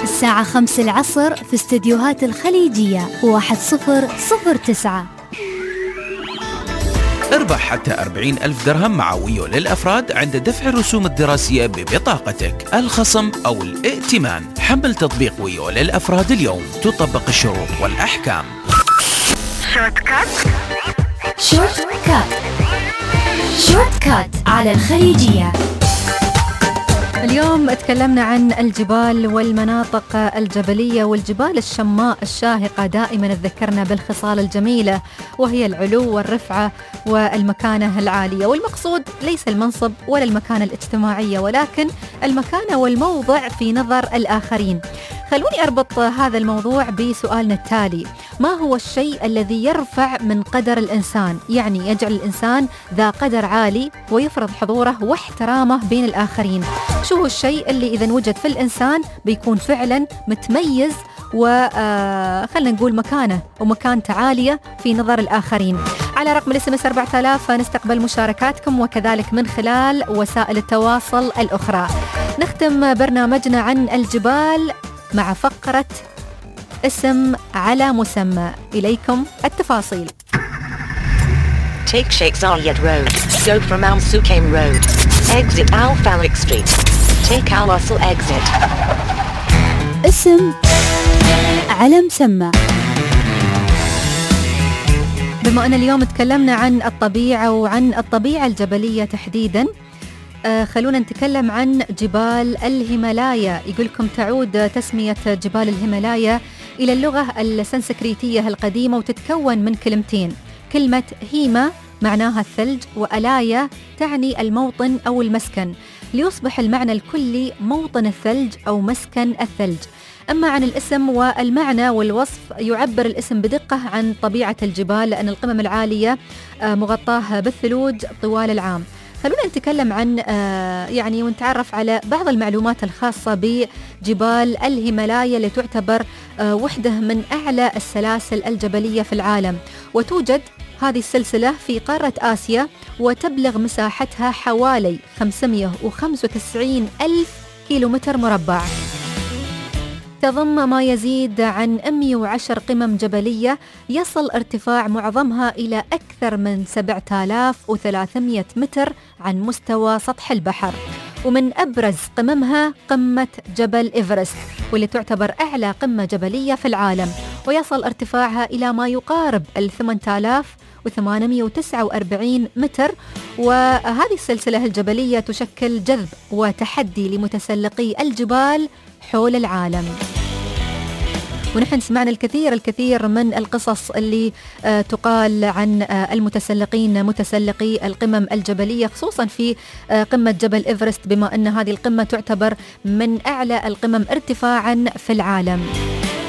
الساعة 5 العصر في استديوهات الخليجية 1009. اربح حتى 40,000 درهم مع ويو للأفراد عند دفع الرسوم الدراسية ببطاقتك، الخصم أو الائتمان. حمل تطبيق ويو للأفراد اليوم، تطبق الشروط والأحكام. شورت كات على الخليجية. اليوم تكلمنا عن الجبال والمناطق الجبلية والجبال الشماء الشاهقة. دائما تذكرنا بالخصال الجميلة وهي العلو والرفعة والمكانة العالية، والمقصود ليس المنصب ولا المكانة الاجتماعية ولكن المكانة والموضع في نظر الآخرين. خلوني أربط هذا الموضوع بسؤالنا التالي: ما هو الشيء الذي يرفع من قدر الإنسان، يعني يجعل الإنسان ذا قدر عالي ويفرض حضوره واحترامه بين الآخرين؟ شو هو الشيء اللي إذا وجد في الإنسان بيكون فعلا متميز وخلنا نقول مكانه ومكانته عالية في نظر الآخرين؟ على رقم الSMS 4000 نستقبل مشاركاتكم وكذلك من خلال وسائل التواصل الأخرى. نختم برنامجنا عن الجبال مع فقرة اسم على مسمى. إليكم التفاصيل. Take Sheikh Zayed Road, go from Al Sukaim Road, exit Al Farik Street, take Al Wasl exit. اسم على مسمى. بما أن اليوم تكلمنا عن الطبيعة وعن الطبيعة الجبلية تحديداً، خلونا نتكلم عن جبال الهيمالايا. يقولكم تعود تسمية جبال الهيمالايا إلى اللغة السنسكريتية القديمة وتتكون من كلمتين. كلمة هيما معناها الثلج، وألايا تعني الموطن أو المسكن، ليصبح المعنى الكلي موطن الثلج أو مسكن الثلج. أما عن الاسم والمعنى والوصف، يعبر الاسم بدقة عن طبيعة الجبال لأن القمم العالية مغطاة بالثلوج طوال العام. خلونا نتكلم عن يعني ونتعرف على بعض المعلومات الخاصة بجبال الهيمالايا اللي تعتبر وحدة من أعلى السلاسل الجبلية في العالم، وتوجد هذه السلسلة في قارة آسيا وتبلغ مساحتها حوالي 595 ألف كيلومتر مربع. تضم ما يزيد عن 110 قمم جبلية يصل ارتفاع معظمها إلى أكثر من 7300 متر عن مستوى سطح البحر. ومن أبرز قممها قمة جبل إيفرست، واللي تعتبر أعلى قمة جبلية في العالم، ويصل ارتفاعها إلى ما يقارب 8849 متر. وهذه السلسلة الجبلية تشكل جذب وتحدي لمتسلقي الجبال حول العالم. ونحن سمعنا الكثير من القصص اللي تقال عن المتسلقين متسلقي القمم الجبلية، خصوصا في قمة جبل إيفرست، بما أن هذه القمة تعتبر من أعلى القمم ارتفاعا في العالم.